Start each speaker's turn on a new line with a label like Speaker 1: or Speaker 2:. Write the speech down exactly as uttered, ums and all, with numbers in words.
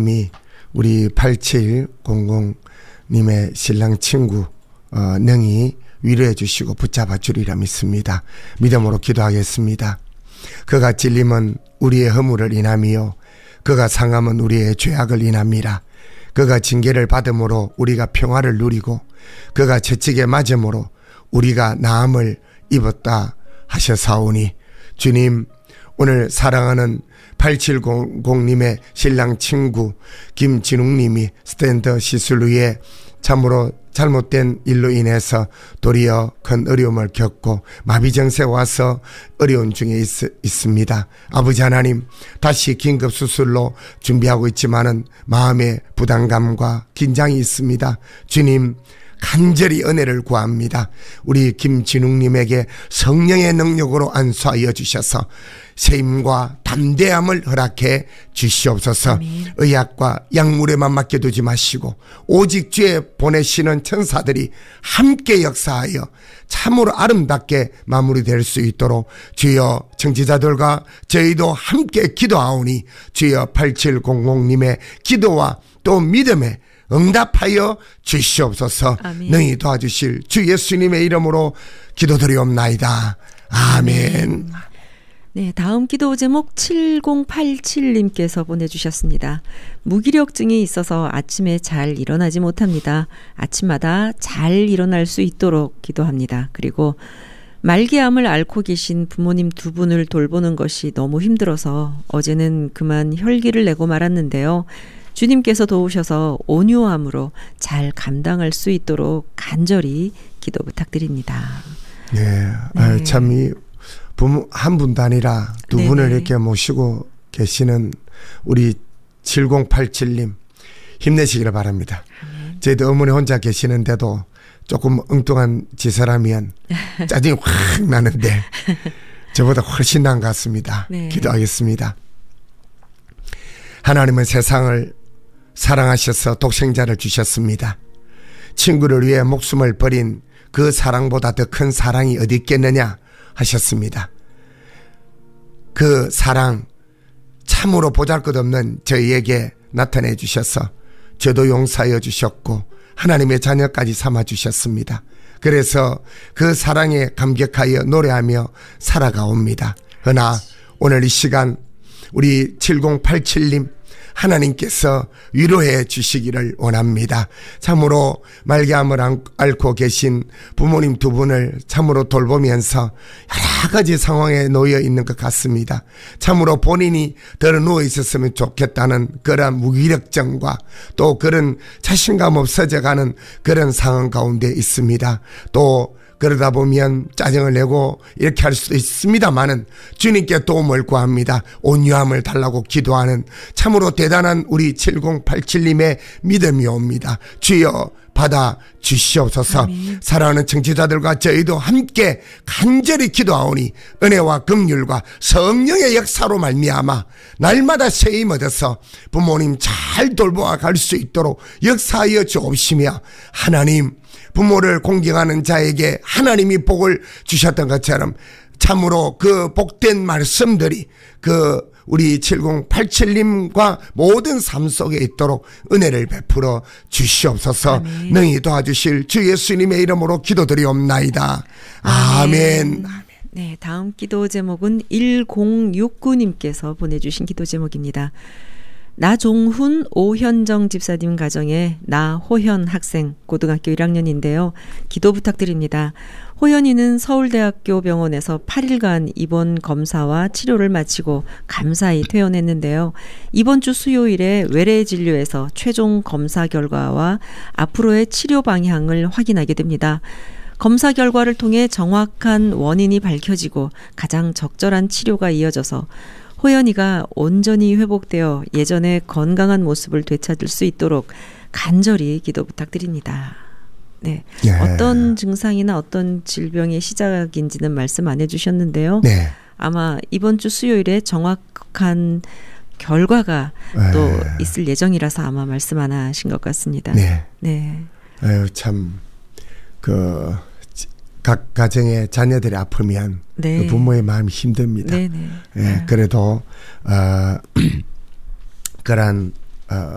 Speaker 1: 참이 우리 팔칠공공님의 신랑 친구 어, 능히 위로해 주시고 붙잡아 주리라 믿습니다. 믿음으로 기도하겠습니다. 그가 찔림은 우리의 허물을 인함이요 그가 상함은 우리의 죄악을 인함이라. 그가 징계를 받음으로 우리가 평화를 누리고 그가 채찍에 맞음으로 우리가 나음을 입었다 하셨사오니 주님, 오늘 사랑하는 팔칠공공님의 신랑 친구 김진웅님이 스탠드 시술 후에 참으로 잘못된 일로 인해서 도리어 큰 어려움을 겪고 마비 증세 와서 어려운 중에 있, 있습니다. 아버지 하나님, 다시 긴급 수술로 준비하고 있지만은 마음의 부담감과 긴장이 있습니다. 주님, 간절히 은혜를 구합니다. 우리 김진웅님에게 성령의 능력으로 안수하여 주셔서 세임과 담대함을 허락해 주시옵소서. 아멘. 의학과 약물에만 맡겨두지 마시고 오직 주에 보내시는 천사들이 함께 역사하여 참으로 아름답게 마무리될 수 있도록 주여 청취자들과 저희도 함께 기도하오니 주여 팔칠공공님의 기도와 또 믿음에 응답하여 주시옵소서. 아멘. 능히 도와주실 주 예수님의 이름으로 기도드리옵나이다. 아멘. 아멘.
Speaker 2: 네, 다음 기도 제목 칠공팔칠님께서 보내주셨습니다. 무기력증이 있어서 아침에 잘 일어나지 못합니다. 아침마다 잘 일어날 수 있도록 기도합니다. 그리고 말기암을 앓고 계신 부모님 두 분을 돌보는 것이 너무 힘들어서 어제는 그만 혈기를 내고 말았는데요. 주님께서 도우셔서 온유함으로 잘 감당할 수 있도록 간절히 기도 부탁드립니다.
Speaker 1: 네, 네. 아, 참 이 부모 한 분도 아니라 두 네네. 분을 이렇게 모시고 계시는 우리 칠공팔칠님 힘내시기를 바랍니다. 아멘. 저희도 어머니 혼자 계시는데도 조금 엉뚱한 짓을 하면 짜증이 확 나는데 저보다 훨씬 나은 것 같습니다. 네. 기도하겠습니다. 하나님은 세상을 사랑하셔서 독생자를 주셨습니다. 친구를 위해 목숨을 버린 그 사랑보다 더 큰 사랑이 어디 있겠느냐 하셨습니다. 그 사랑 참으로 보잘것없는 저희에게 나타내 주셔서 저도 용서하여 주셨고 하나님의 자녀까지 삼아 주셨습니다. 그래서 그 사랑에 감격하여 노래하며 살아가옵니다. 그러나 오늘 이 시간 우리 칠공팔칠님 하나님께서 위로해 주시기를 원합니다. 참으로 말기암을 앓고 계신 부모님 두 분을 참으로 돌보면서 여러 가지 상황에 놓여 있는 것 같습니다. 참으로 본인이 덜어 누워 있었으면 좋겠다는 그런 무기력증과 또 그런 자신감 없어져가는 그런 상황 가운데 있습니다. 또 그러다 보면 짜증을 내고 이렇게 할 수도 있습니다만은 주님께 도움을 구합니다. 온유함을 달라고 기도하는 참으로 대단한 우리 칠공팔칠님의 믿음이 옵니다. 주여 받아 주시옵소서. 아멘. 사랑하는 청취자들과 저희도 함께 간절히 기도하오니 은혜와 긍휼과 성령의 역사로 말미암아 날마다 세임 얻어서 부모님 잘 돌보아 갈 수 있도록 역사하여 주옵시며 하나님 부모를 공경하는 자에게 하나님이 복을 주셨던 것처럼 참으로 그 복된 말씀들이 그 우리 칠공팔칠님과 모든 삶 속에 있도록 은혜를 베풀어 주시옵소서. 아멘. 능히 도와주실 주 예수님의 이름으로 기도드리옵나이다. 아멘. 아멘.
Speaker 2: 네, 다음 기도 제목은 일공육구님께서 보내주신 기도 제목입니다. 나종훈 오현정 집사님 가정의 나호현 학생 고등학교 일 학년인데요. 기도 부탁드립니다. 호연이는 서울대학교 병원에서 팔 일간 입원 검사와 치료를 마치고 감사히 퇴원했는데요. 이번 주 수요일에 외래 진료에서 최종 검사 결과와 앞으로의 치료 방향을 확인하게 됩니다. 검사 결과를 통해 정확한 원인이 밝혀지고 가장 적절한 치료가 이어져서 호연이가 온전히 회복되어 예전의 건강한 모습을 되찾을 수 있도록 간절히 기도 부탁드립니다. 네. 네. 어떤 증상이나 어떤 질병의 시작인지는 말씀 안 해주셨는데요. 네. 아마 이번 주 수요일에 정확한 결과가 네. 또 있을 예정이라서 아마 말씀 안 하신 것 같습니다. 네. 네.
Speaker 1: 아유, 참, 그, 각 가정의 자녀들이 아프면 네. 그 부모의 마음이 힘듭니다. 네, 네. 예, 그래도 어, 그런 어,